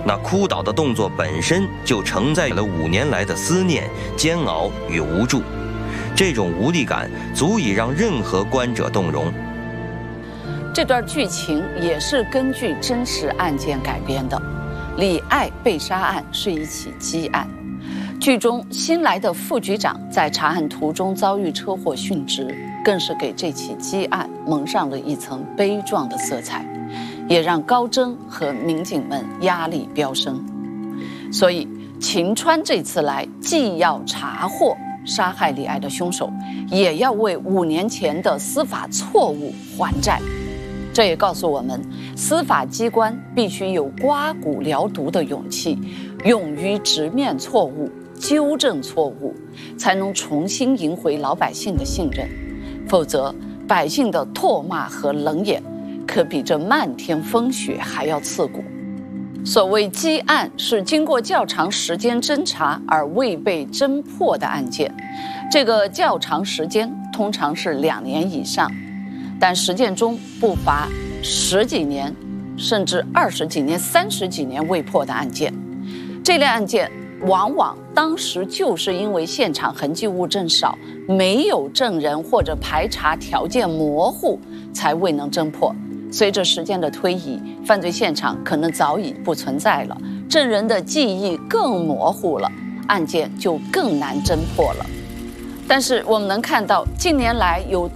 那哭倒的动作本身就承载了5年来的思念、煎熬与无助，这种无力感足以让任何观者动容。 这段剧情也是根据真实案件改编的。李艾被杀案是一起积案，剧中新来的副局长在查案途中遭遇车祸殉职，更是给这起积案蒙上了一层悲壮的色彩，也让高侦和民警们压力飙升。所以秦川这次来既要查获杀害李艾的凶手，也要为5年前的司法错误还债。这也告诉我们，司法机关必须有刮骨疗毒的勇气，勇于直面错误、纠正错误，才能重新赢回老百姓的信任。否则，百姓的唾骂和冷眼，可比这漫天风雪还要刺骨。所谓积案，是经过较长时间侦查而未被侦破的案件。这个较长时间通常是2年以上，但实践中不乏10几年，甚至20几年、30几年未破的案件。这类案件往往当时就是因为现场痕迹物证少，没有证人或者排查条件模糊，才未能侦破。随着时间的推移，犯罪现场可能早已不存在了，证人的记忆更模糊了，案件就更难侦破了。但是我们能看到，近年来有